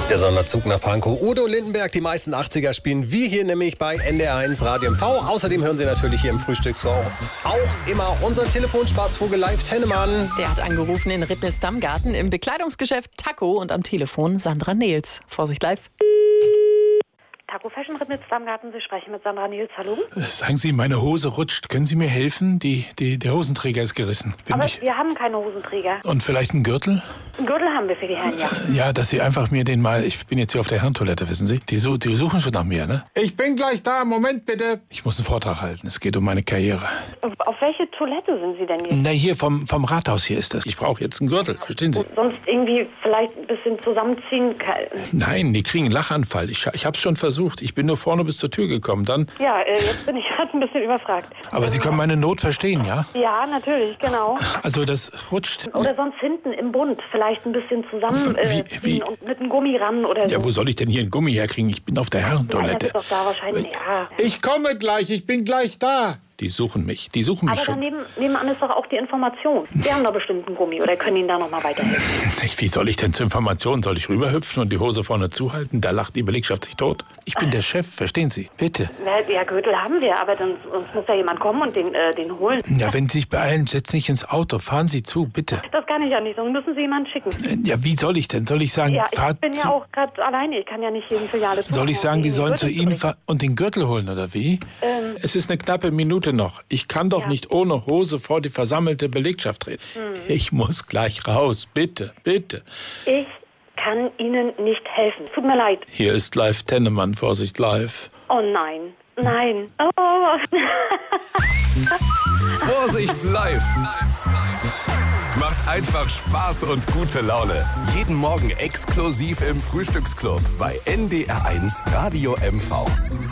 Der Sonderzug nach Pankow. Udo Lindenberg, die meisten 80er spielen wir hier nämlich bei NDR1 Radio MV. Außerdem hören Sie natürlich hier im Frühstückssong auch immer unseren Telefonspaßvogel Live Tennemann. Der hat angerufen in Rittnitz-Dammgarten im Bekleidungsgeschäft Taco und am Telefon Sandra Nils. Vorsicht live. Taco Fashion Rittnitz-Dammgarten, Sie sprechen mit Sandra Nils, hallo? Sagen Sie, meine Hose rutscht. Können Sie mir helfen? Der Hosenträger ist gerissen. Aber wir haben keine Hosenträger. Und vielleicht einen Gürtel? Einen Gürtel haben wir für die Herren, ja. Ja, dass Sie einfach mir den mal... Ich bin jetzt hier auf der Herrentoilette, wissen Sie? Die suchen schon nach mir, ne? Ich bin gleich da. Moment, bitte. Ich muss einen Vortrag halten. Es geht um meine Karriere. Auf welche Toilette sind Sie denn jetzt? Na, hier vom Rathaus hier ist das. Ich brauche jetzt einen Gürtel, verstehen Sie? Und sonst irgendwie vielleicht ein bisschen zusammenziehen? Nein, die kriegen einen Lachanfall. Ich hab's schon versucht. Ich bin nur vorne bis zur Tür gekommen, dann... Ja, jetzt bin ich gerade ein bisschen überfragt. Aber Sie können meine Not verstehen, ja? Ja, natürlich, genau. Also das rutscht... Oder sonst hinten im Bund vielleicht ein bisschen zusammen Wie? und mit einem Gummi ran oder so. Ja, wo soll ich denn hier einen Gummi herkriegen? Ich bin auf der Herrentoilette. Ja, das ist doch da wahrscheinlich, ja. Ich komme gleich, ich bin gleich da. Die suchen mich Aber schon. dann nebenan ist doch auch die Information. Wir haben da bestimmt einen Gummi oder können Ihnen da noch mal weiterhelfen. Wie soll ich denn zur Information? Soll ich rüberhüpfen und die Hose vorne zuhalten? Da lacht die Belegschaft sich tot. Ich bin der Chef, verstehen Sie? Bitte. Ja, Gürtel haben wir, aber sonst muss ja jemand kommen und den holen. Ja, wenn Sie sich beeilen, setzen Sie sich ins Auto. Fahren Sie zu, bitte. Das kann ich ja nicht, sonst müssen Sie jemanden schicken. Ja, wie soll ich denn? Soll ich sagen, Ja, ich fahrt bin zu... ja auch gerade alleine. Ich kann ja nicht hier in Filiale zu. Soll ich sagen, die sollen zu Ihnen fahren und den Gürtel holen, oder wie? Es ist eine knappe Minute noch. Ich kann doch nicht ohne Hose vor die versammelte Belegschaft treten. Ich muss gleich raus. Bitte, bitte. Ich kann Ihnen nicht helfen. Tut mir leid. Hier ist Live Tennemann. Vorsicht, live. Oh nein. Nein. Oh. Vorsicht live. Macht einfach Spaß und gute Laune. Jeden Morgen exklusiv im Frühstücksclub bei NDR1 Radio MV.